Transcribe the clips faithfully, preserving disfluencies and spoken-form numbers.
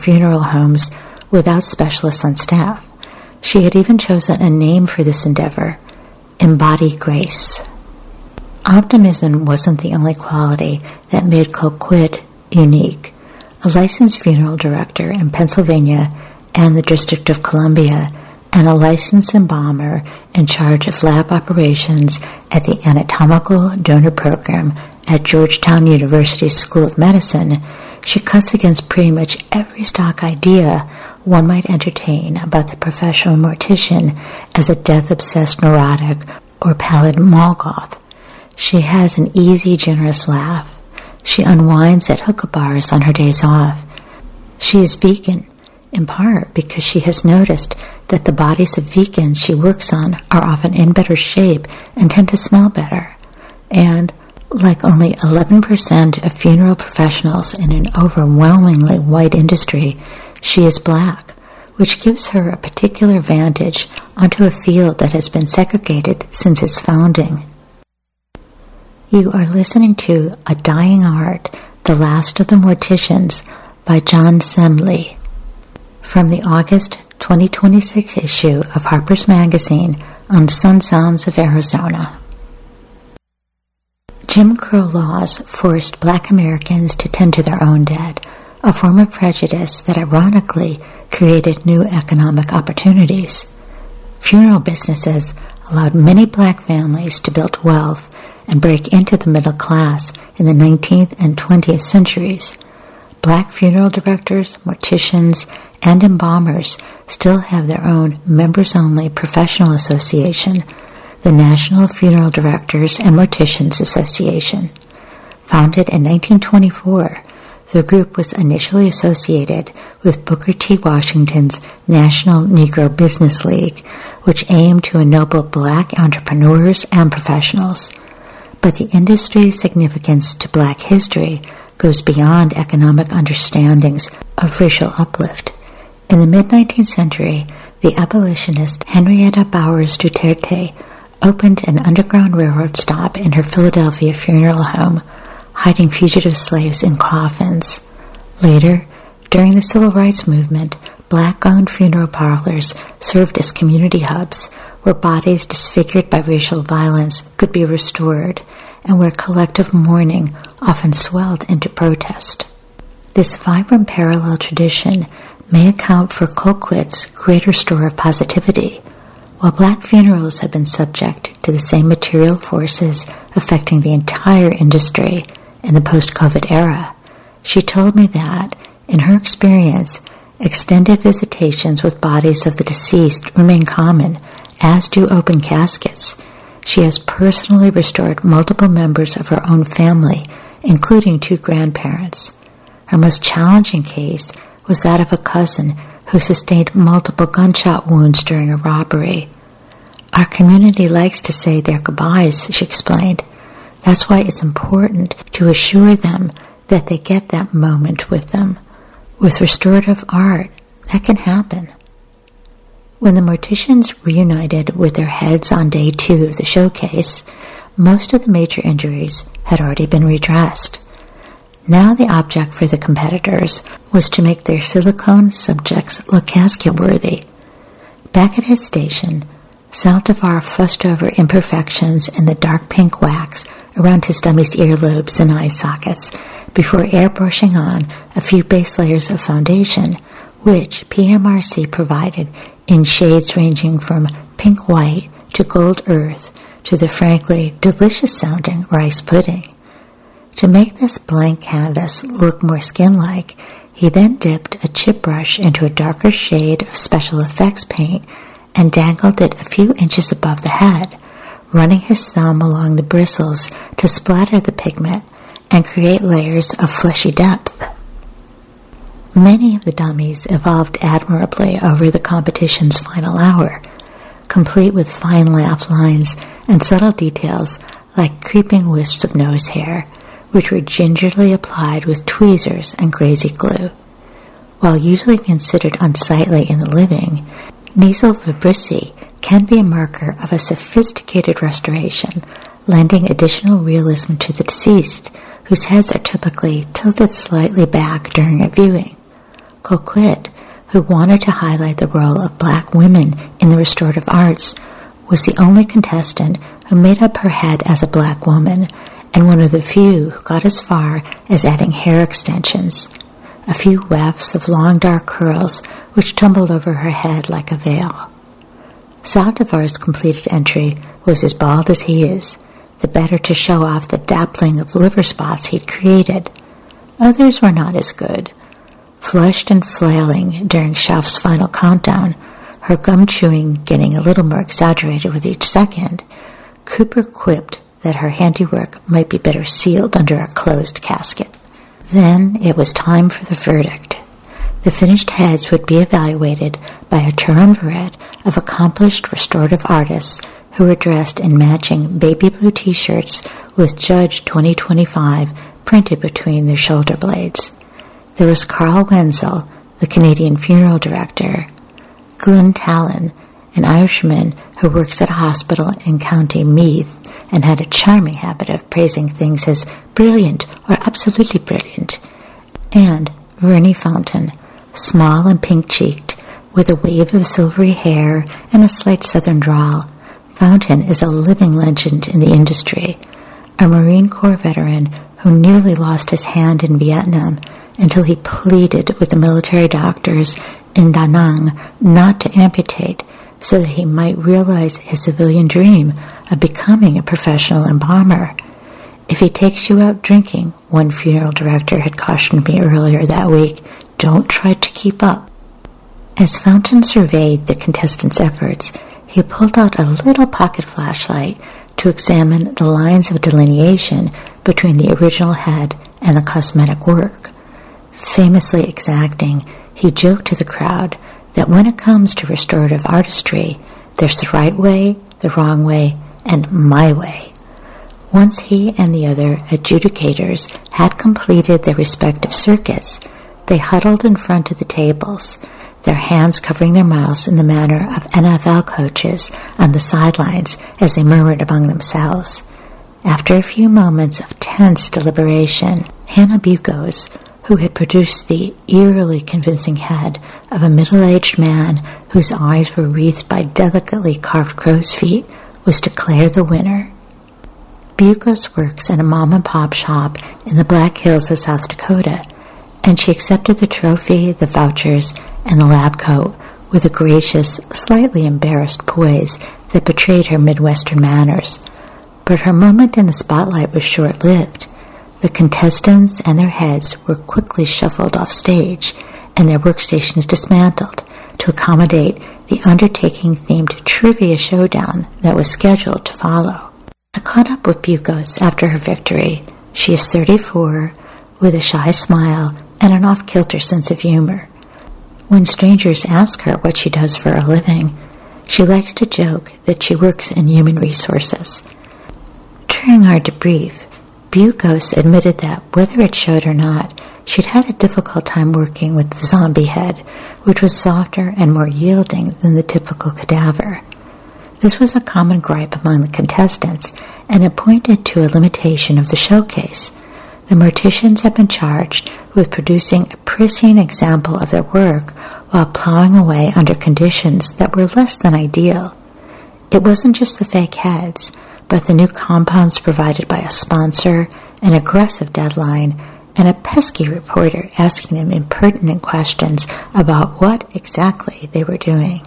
funeral homes without specialists on staff. She had even chosen a name for this endeavor, Embody Grace. Optimism wasn't the only quality that made Colquitt unique. A licensed funeral director in Pennsylvania and the District of Columbia, and a licensed embalmer in charge of lab operations at the Anatomical Donor Program at Georgetown University School of Medicine, she cuts against pretty much every stock idea one might entertain about the professional mortician as a death-obsessed neurotic or pallid mall goth. She has an easy, generous laugh. She unwinds at hookah bars on her days off. She is vegan, in part because she has noticed that the bodies of vegans she works on are often in better shape and tend to smell better. And, like only eleven percent of funeral professionals in an overwhelmingly white industry, she is black, which gives her a particular vantage onto a field that has been segregated since its founding. You are listening to A Dying Art, The Last of the Morticians by John Semley, from the August twenty twenty-six issue of Harper's Magazine on Sun Sounds of Arizona. Jim Crow laws forced black Americans to tend to their own dead, a form of prejudice that ironically created new economic opportunities. Funeral businesses allowed many black families to build wealth and break into the middle class in the nineteenth and twentieth centuries. Black funeral directors, morticians, and embalmers still have their own members-only professional association, the National Funeral Directors and Morticians Association. Founded in nineteen twenty-four, the group was initially associated with Booker T. Washington's National Negro Business League, which aimed to ennoble black entrepreneurs and professionals. But the industry's significance to black history goes beyond economic understandings of racial uplift. In the mid-nineteenth century, the abolitionist Henrietta Bowers Duterte opened an Underground Railroad stop in her Philadelphia funeral home, hiding fugitive slaves in coffins. Later, during the Civil Rights Movement, black-owned funeral parlors served as community hubs where bodies disfigured by racial violence could be restored and where collective mourning often swelled into protest. This vibrant parallel tradition may account for Colquitt's greater store of positivity. While black funerals have been subject to the same material forces affecting the entire industry in the post-COVID era, she told me that, in her experience, extended visitations with bodies of the deceased remain common, as do open caskets. She has personally restored multiple members of her own family, including two grandparents. Her most challenging case was that of a cousin who sustained multiple gunshot wounds during a robbery. Our community likes to say their goodbyes, she explained. That's why it's important to assure them that they get that moment with them. With restorative art, that can happen. When the morticians reunited with their heads on day two of the showcase, most of the major injuries had already been redressed. Now the object for the competitors was to make their silicone subjects look casket-worthy. Back at his station, Saldivar fussed over imperfections in the dark pink wax around his dummy's earlobes and eye sockets before airbrushing on a few base layers of foundation, which P M R C provided in shades ranging from pink-white to gold earth to the frankly delicious-sounding rice pudding. To make this blank canvas look more skin-like, he then dipped a chip brush into a darker shade of special effects paint and dangled it a few inches above the head, running his thumb along the bristles to splatter the pigment and create layers of fleshy depth. Many of the dummies evolved admirably over the competition's final hour, complete with fine laugh lines and subtle details like creeping wisps of nose hair, which were gingerly applied with tweezers and crazy glue. While usually considered unsightly in the living, nasal vibrissae can be a marker of a sophisticated restoration, lending additional realism to the deceased, whose heads are typically tilted slightly back during a viewing. Coquette, who wanted to highlight the role of black women in the restorative arts, was the only contestant who made up her head as a black woman, and one of the few who got as far as adding hair extensions, a few wefts of long dark curls which tumbled over her head like a veil. Zaldivar's completed entry was as bald as he is, the better to show off the dappling of liver spots he'd created. Others were not as good. Flushed and flailing during Schaaf's final countdown, her gum chewing getting a little more exaggerated with each second, Cooper quipped that her handiwork might be better sealed under a closed casket. Then it was time for the verdict. The finished heads would be evaluated by a triumvirate of accomplished restorative artists who were dressed in matching baby blue t-shirts with Judge twenty twenty-five printed between their shoulder blades. There was Carl Wenzel, the Canadian funeral director, Glenn Talon, an Irishman who works at a hospital in County Meath and had a charming habit of praising things as brilliant or absolutely brilliant, and Vernie Fountain, small and pink-cheeked, with a wave of silvery hair and a slight southern drawl. Fountain is a living legend in the industry, a Marine Corps veteran who nearly lost his hand in Vietnam until he pleaded with the military doctors in Da Nang not to amputate so that he might realize his civilian dream of becoming a professional embalmer. If he takes you out drinking, one funeral director had cautioned me earlier that week, don't try to keep up. As Fountain surveyed the contestants' efforts, he pulled out a little pocket flashlight to examine the lines of delineation between the original head and the cosmetic work. Famously exacting, he joked to the crowd that when it comes to restorative artistry, there's the right way, the wrong way, and my way. Once he and the other adjudicators had completed their respective circuits, they huddled in front of the tables, their hands covering their mouths in the manner of N F L coaches on the sidelines as they murmured among themselves. After a few moments of tense deliberation, Hannah Bukos, who had produced the eerily convincing head of a middle-aged man whose eyes were wreathed by delicately carved crow's feet, was declared the winner. Bukos works in a mom-and-pop shop in the Black Hills of South Dakota, and she accepted the trophy, the vouchers, and the lab coat with a gracious, slightly embarrassed poise that betrayed her Midwestern manners. But her moment in the spotlight was short-lived. The contestants and their heads were quickly shuffled off stage and their workstations dismantled to accommodate the undertaking-themed trivia showdown that was scheduled to follow. I caught up with Bukos after her victory. She is thirty-four, with a shy smile and an off-kilter sense of humor. When strangers ask her what she does for a living, she likes to joke that she works in human resources. During our debrief, Bukos admitted that, whether it showed or not, she'd had a difficult time working with the zombie head, which was softer and more yielding than the typical cadaver. This was a common gripe among the contestants, and it pointed to a limitation of the showcase. The morticians had been charged with producing a pristine example of their work while plowing away under conditions that were less than ideal. It wasn't just the fake heads, but the new compounds provided by a sponsor, an aggressive deadline, and a pesky reporter asking them impertinent questions about what exactly they were doing.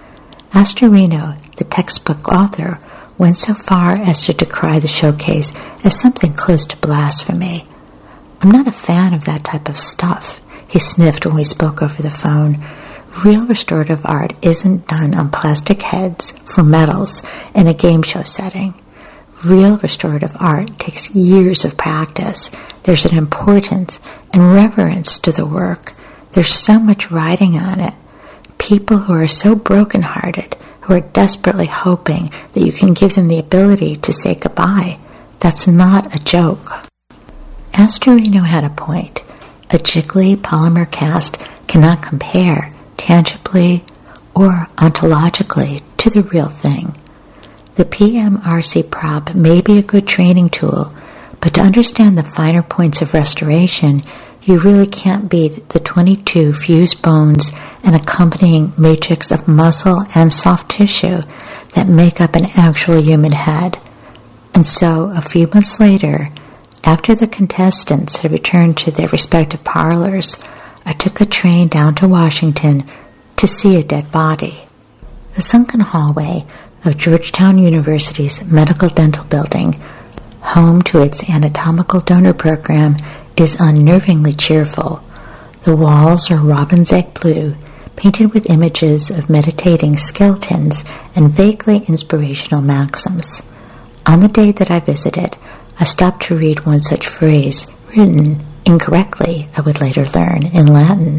Astorino, the textbook author, went so far as to decry the showcase as something close to blasphemy. I'm not a fan of that type of stuff, he sniffed when we spoke over the phone. Real restorative art isn't done on plastic heads for medals in a game show setting. Real restorative art takes years of practice. There's an importance and reverence to the work. There's so much riding on it. People who are so broken-hearted, who are desperately hoping that you can give them the ability to say goodbye. That's not a joke. Astorino had a point. A jiggly polymer cast cannot compare tangibly or ontologically to the real thing. The P M R C prop may be a good training tool, but to understand the finer points of restoration, you really can't beat the twenty-two fused bones and accompanying matrix of muscle and soft tissue that make up an actual human head. And so, a few months later, after the contestants had returned to their respective parlors, I took a train down to Washington to see a dead body. The sunken hallway of Georgetown University's Medical Dental Building, home to its anatomical donor program, is unnervingly cheerful. The walls are robin's egg blue, painted with images of meditating skeletons and vaguely inspirational maxims. On the day that I visited, I stopped to read one such phrase, written incorrectly, I would later learn, in Latin.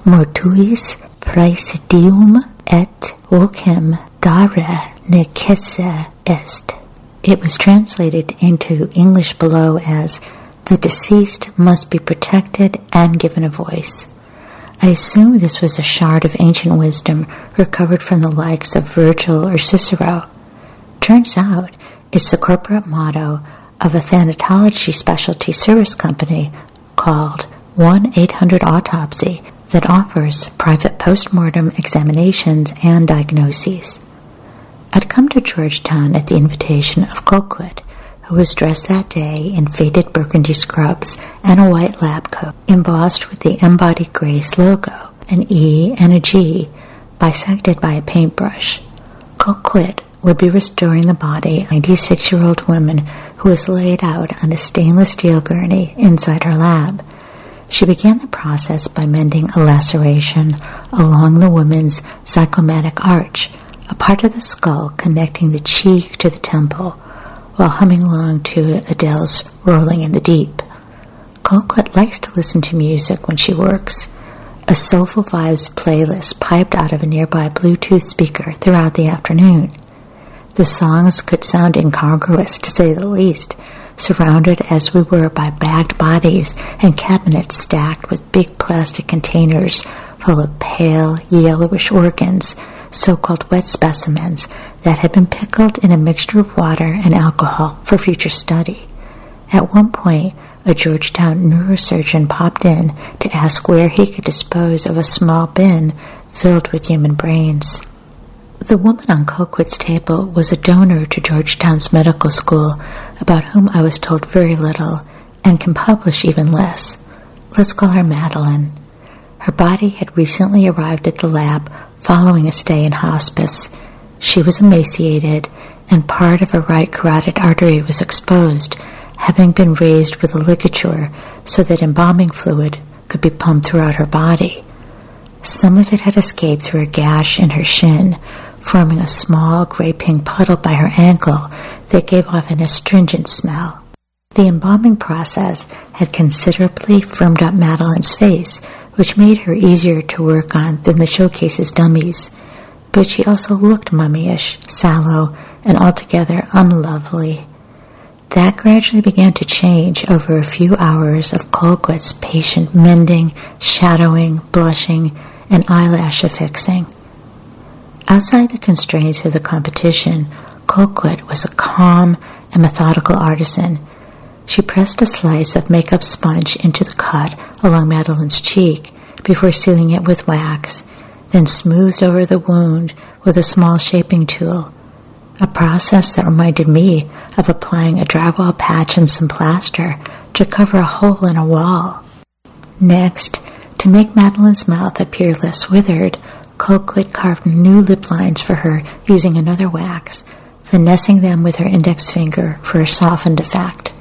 Mortuis praesidium et vocem dare necesse est. It was translated into English below as, the deceased must be protected and given a voice. I assume this was a shard of ancient wisdom recovered from the likes of Virgil or Cicero. Turns out, it's the corporate motto of a thanatology specialty service company called one eight hundred autopsy that offers private post-mortem examinations and diagnoses. I'd come to Georgetown at the invitation of Colquitt, who was dressed that day in faded burgundy scrubs and a white lab coat embossed with the Embodied Grace logo, an E and a G, bisected by a paintbrush. Colquitt would be restoring the body of a ninety-six-year-old woman who was laid out on a stainless steel gurney inside her lab. She began the process by mending a laceration along the woman's zygomatic arch, a part of the skull connecting the cheek to the temple, while humming along to Adele's Rolling in the Deep. Colquitt likes to listen to music when she works. A Soulful Vibes playlist piped out of a nearby Bluetooth speaker throughout the afternoon. The songs could sound incongruous, to say the least, surrounded as we were by bagged bodies and cabinets stacked with big plastic containers full of pale, yellowish organs, so-called wet specimens that had been pickled in a mixture of water and alcohol for future study. At one point, a Georgetown neurosurgeon popped in to ask where he could dispose of a small bin filled with human brains. The woman on Colquitt's table was a donor to Georgetown's medical school, about whom I was told very little, and can publish even less. Let's call her Madeline. Her body had recently arrived at the lab following a stay in hospice. She was emaciated, and part of her right carotid artery was exposed, having been raised with a ligature so that embalming fluid could be pumped throughout her body. Some of it had escaped through a gash in her shin, forming a small gray-pink puddle by her ankle that gave off an astringent smell. The embalming process had considerably firmed up Madeline's face, which made her easier to work on than the showcase's dummies. But she also looked mummy-ish, sallow, and altogether unlovely. That gradually began to change over a few hours of Colquitt's patient mending, shadowing, blushing, and eyelash affixing. Outside the constraints of the competition, Colquitt was a calm and methodical artisan. She pressed a slice of makeup sponge into the cut along Madeline's cheek before sealing it with wax, then smoothed over the wound with a small shaping tool, a process that reminded me of applying a drywall patch and some plaster to cover a hole in a wall. Next, to make Madeline's mouth appear less withered, Colquitt carved new lip lines for her using another wax, finessing them with her index finger for a softened effect.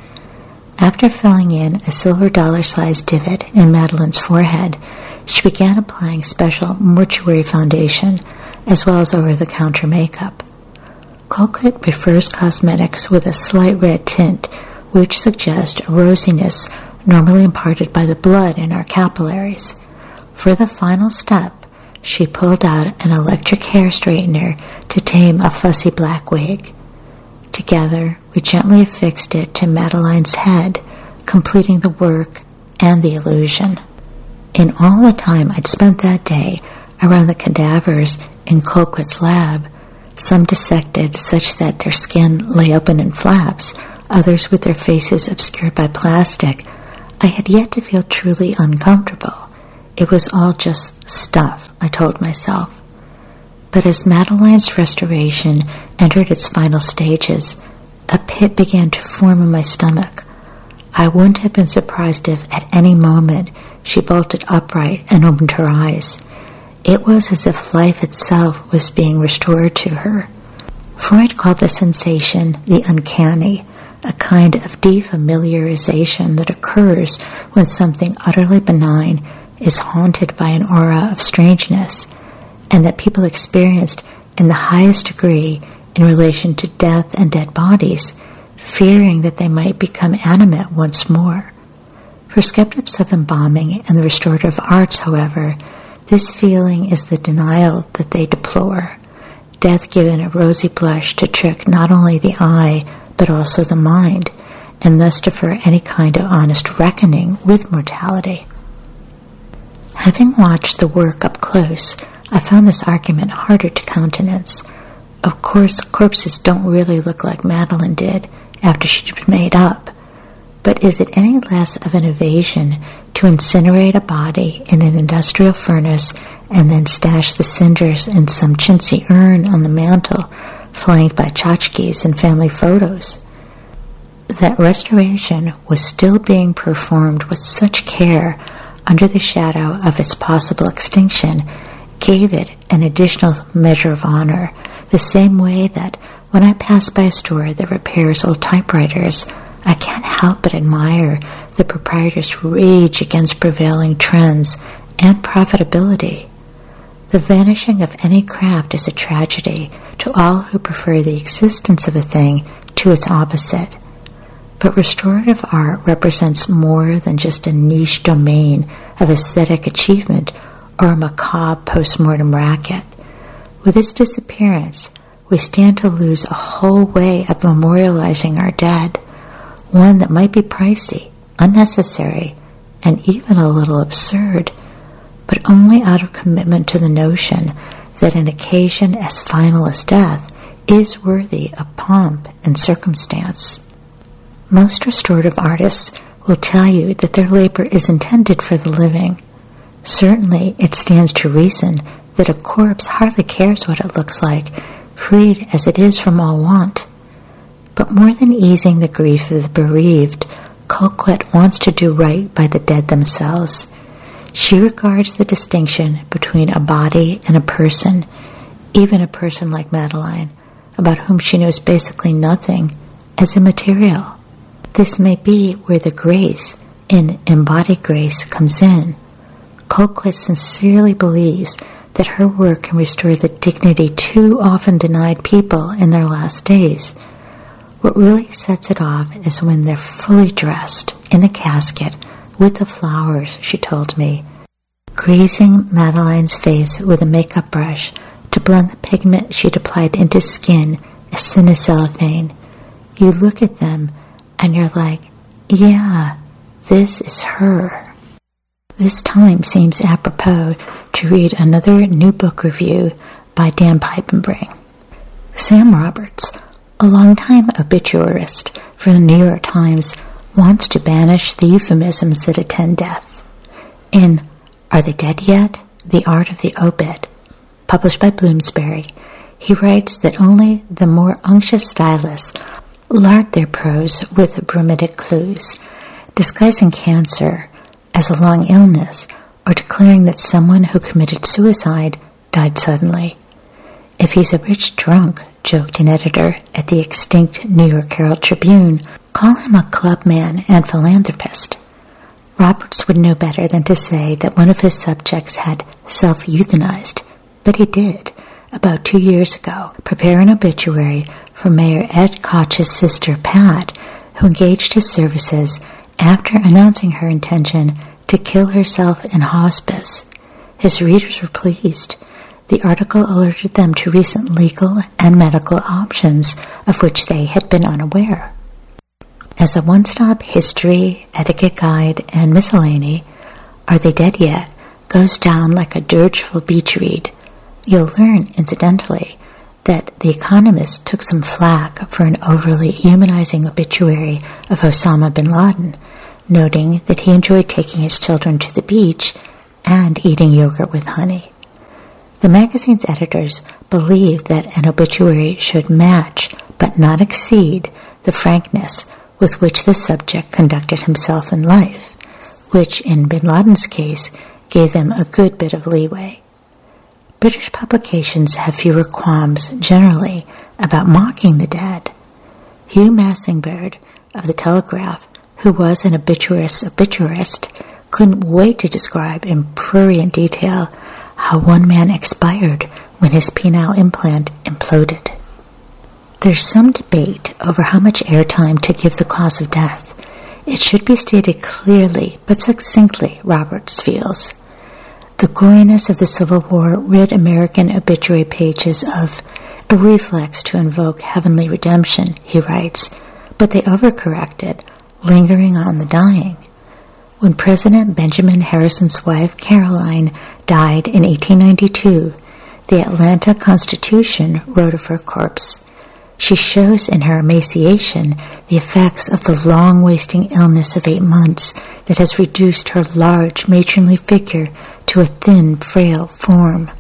After filling in a silver dollar-sized divot in Madeline's forehead, she began applying special mortuary foundation as well as over-the-counter makeup. Colquitt prefers cosmetics with a slight red tint, which suggests a rosiness normally imparted by the blood in our capillaries. For the final step, she pulled out an electric hair straightener to tame a fussy black wig. Together, we gently affixed it to Madeline's head, completing the work and the illusion. In all the time I'd spent that day around the cadavers in Colquitt's lab, some dissected such that their skin lay open in flaps, others with their faces obscured by plastic, I had yet to feel truly uncomfortable. It was all just stuff, I told myself. But as Madeline's restoration entered its final stages, a pit began to form in my stomach. I wouldn't have been surprised if, at any moment, she bolted upright and opened her eyes. It was as if life itself was being restored to her. Freud called the sensation the uncanny, a kind of defamiliarization that occurs when something utterly benign is haunted by an aura of strangeness, and that people experienced in the highest degree in relation to death and dead bodies, fearing that they might become animate once more. For skeptics of embalming and the restorative arts, however, this feeling is the denial that they deplore, death given a rosy blush to trick not only the eye but also the mind, and thus defer any kind of honest reckoning with mortality. Having watched the work up close, I found this argument harder to countenance. Of course, corpses don't really look like Madeline did after she'd been made up, but is it any less of an evasion to incinerate a body in an industrial furnace and then stash the cinders in some chintzy urn on the mantel, flanked by tchotchkes and family photos? That restoration was still being performed with such care under the shadow of its possible extinction gave it an additional measure of honor, the same way that when I pass by a store that repairs old typewriters, I can't help but admire the proprietor's rage against prevailing trends and profitability. The vanishing of any craft is a tragedy to all who prefer the existence of a thing to its opposite. But restorative art represents more than just a niche domain of aesthetic achievement or a macabre post-mortem racket. With its disappearance, we stand to lose a whole way of memorializing our dead, one that might be pricey, unnecessary, and even a little absurd, but only out of commitment to the notion that an occasion as final as death is worthy of pomp and circumstance. Most restorative artists will tell you that their labor is intended for the living. Certainly, it stands to reason that a corpse hardly cares what it looks like, freed as it is from all want. But more than easing the grief of the bereaved, Colquitt wants to do right by the dead themselves. She regards the distinction between a body and a person, even a person like Madeline, about whom she knows basically nothing, as immaterial. This may be where the grace in embodied grace comes in. Colquitt sincerely believes that her work can restore the dignity too often denied people in their last days. What really sets it off is when they're fully dressed in the casket with the flowers, she told me, greasing Madeline's face with a makeup brush to blend the pigment she'd applied into skin as thin as cellophane. You look at them and you're like, yeah, this is her. This time seems apropos to read another new book review by Dan Piepenbring. Sam Roberts, a longtime obituarist for the New York Times, wants to banish the euphemisms that attend death. In Are They Dead Yet? The Art of the Obit, published by Bloomsbury, he writes that only the more unctuous stylists lard their prose with bromidic clues, disguising cancer as a long illness or declaring that someone who committed suicide died suddenly. If he's a rich drunk, joked an editor at the extinct New York Herald Tribune, call him a clubman and philanthropist. Roberts would know better than to say that one of his subjects had self-euthanized, but he did, about two years ago, prepare an obituary for Mayor Ed Koch's sister Pat, who engaged his services after announcing her intention to kill herself in hospice. His readers were pleased. The article alerted them to recent legal and medical options of which they had been unaware. As a one-stop history, etiquette guide, and miscellany, Are They Dead Yet? Goes down like a dirgeful beach read. You'll learn, incidentally, that The Economist took some flack for an overly humanizing obituary of Osama bin Laden, noting that he enjoyed taking his children to the beach and eating yogurt with honey. The magazine's editors believed that an obituary should match, but not exceed, the frankness with which the subject conducted himself in life, which, in bin Laden's case, gave them a good bit of leeway. British publications have fewer qualms, generally, about mocking the dead. Hugh Massingberd of the Telegraph, who was an obituarist's obituarist, couldn't wait to describe in prurient detail how one man expired when his penile implant imploded. There's some debate over how much airtime to give the cause of death. It should be stated clearly but succinctly, Roberts feels. The goriness of the Civil War rid American obituary pages of a reflex to invoke heavenly redemption, he writes, but they overcorrected, lingering on the dying. When President Benjamin Harrison's wife, Caroline, died in eighteen ninety-two, the Atlanta Constitution wrote of her corpse, "She shows in her emaciation the effects of the long-wasting illness of eight months that has reduced her large matronly figure to a thin, frail form."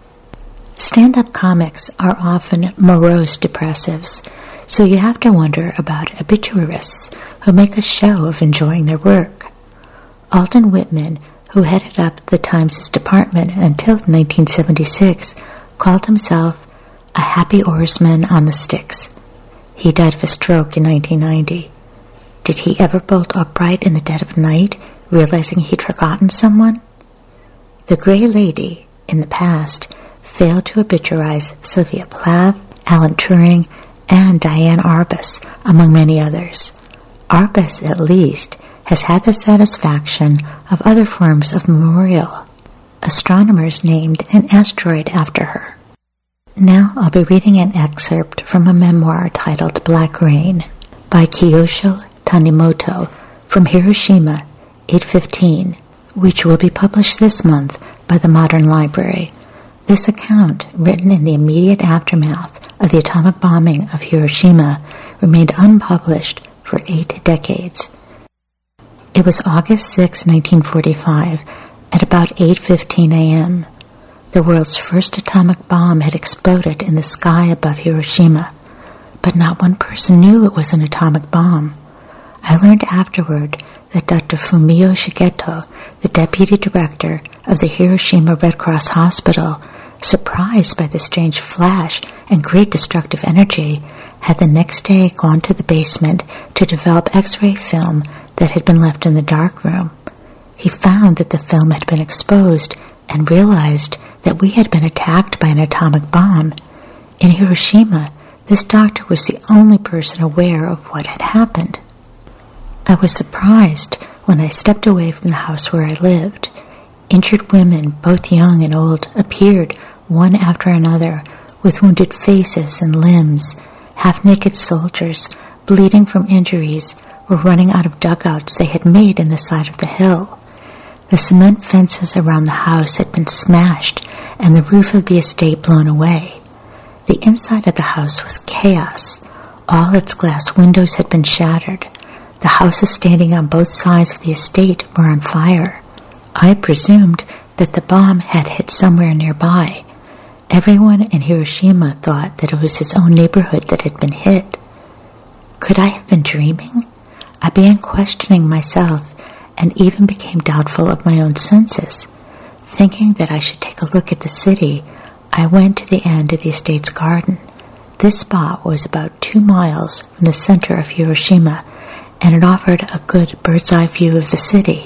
Stand-up comics are often morose depressives, so you have to wonder about obituarists who make a show of enjoying their work. Alden Whitman, who headed up the Times' department until nineteen seventy-six, called himself a happy oarsman on the Styx. He died of a stroke in nineteen ninety. Did he ever bolt upright in the dead of night, realizing he'd forgotten someone? The Grey Lady, in the past, failed to obituarize Sylvia Plath, Alan Turing, and Diane Arbus, among many others. Arbus, at least, has had the satisfaction of other forms of memorial. Astronomers named an asteroid after her. Now I'll be reading an excerpt from a memoir titled Black Rain by Kiyosho Tanimoto from Hiroshima, eight fifteen, which will be published this month by the Modern Library. This account, written in the immediate aftermath of the atomic bombing of Hiroshima, remained unpublished for eight decades. It was August sixth, nineteen forty-five, at about eight fifteen a.m. The world's first atomic bomb had exploded in the sky above Hiroshima, but not one person knew it was an atomic bomb. I learned afterward that Doctor Fumio Shigeto, the deputy director of the Hiroshima Red Cross Hospital, surprised by the strange flash and great destructive energy, had the next day gone to the basement to develop X-ray film that had been left in the darkroom. He found that the film had been exposed and realized that we had been attacked by an atomic bomb. In Hiroshima, this doctor was the only person aware of what had happened. I was surprised when I stepped away from the house where I lived. Injured women, both young and old, appeared one after another with wounded faces and limbs. Half-naked soldiers, bleeding from injuries, were running out of dugouts they had made in the side of the hill. The cement fences around the house had been smashed and the roof of the estate blown away. The inside of the house was chaos. All its glass windows had been shattered. The houses standing on both sides of the estate were on fire. I presumed that the bomb had hit somewhere nearby. Everyone in Hiroshima thought that it was his own neighborhood that had been hit. Could I have been dreaming? I began questioning myself and even became doubtful of my own senses. Thinking that I should take a look at the city, I went to the end of the estate's garden. This spot was about two miles from the center of Hiroshima, and it offered a good bird's-eye view of the city.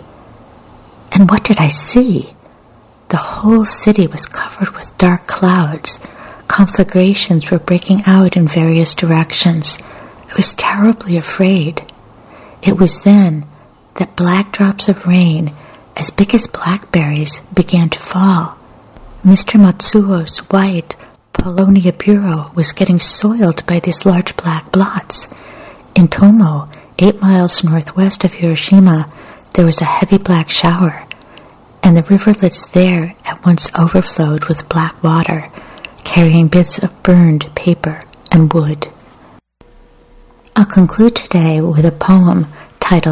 And what did I see? The whole city was covered with dark clouds. Conflagrations were breaking out in various directions. I was terribly afraid. It was then that black drops of rain, as big as blackberries, began to fall. Mister Matsuo's white Polonia bureau was getting soiled by these large black blots. In Tomo, eight miles northwest of Hiroshima, there was a heavy black shower, and the rivulets there at once overflowed with black water, carrying bits of burned paper and wood. I'll conclude today with a poem titled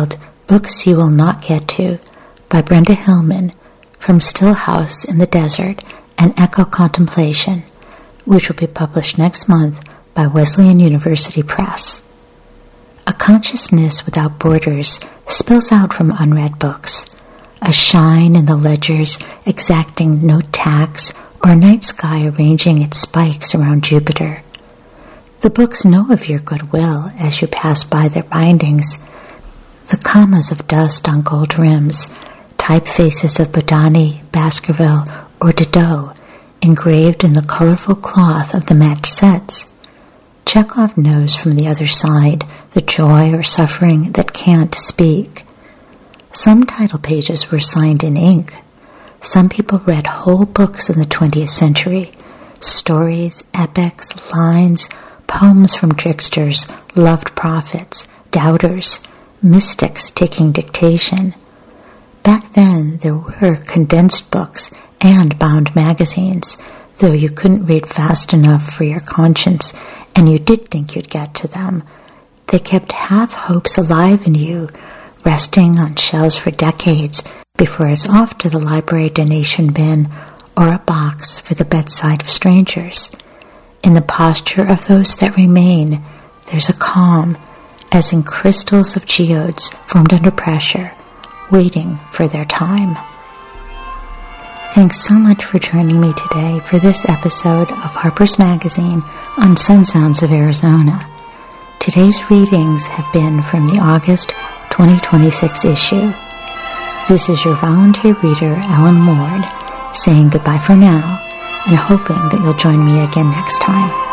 Books You Will Not Get To by Brenda Hillman, from Still House in the Desert and Echo Contemplation, which will be published next month by Wesleyan University Press. A consciousness without borders spills out from unread books, a shine in the ledgers exacting no tax, or a night sky arranging its spikes around Jupiter. The books know of your goodwill as you pass by their bindings, the commas of dust on gold rims, typefaces of Bodani, Baskerville, or Didot engraved in the colorful cloth of the matched sets. Chekhov knows from the other side the joy or suffering that can't speak. Some title pages were signed in ink. Some people read whole books in the twentieth century, stories, epics, lines, poems from tricksters, loved prophets, doubters, mystics taking dictation. Back then, there were condensed books and bound magazines, though you couldn't read fast enough for your conscience, and you did think you'd get to them. They kept half-hopes alive in you, resting on shelves for decades before it's off to the library donation bin or a box for the bedside of strangers. In the posture of those that remain, there's a calm, as in crystals of geodes formed under pressure, waiting for their time. Thanks so much for joining me today for this episode of Harper's Magazine on Sun Sounds of Arizona. Today's readings have been from the August twenty twenty-six issue. This is your volunteer reader, Ellen Ward, saying goodbye for now and hoping that you'll join me again next time.